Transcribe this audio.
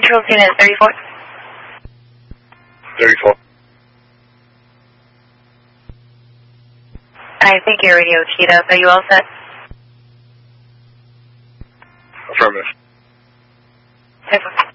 Control unit 34. 34. I think your radio keyed up. Are you all set? Affirmative. 10-4.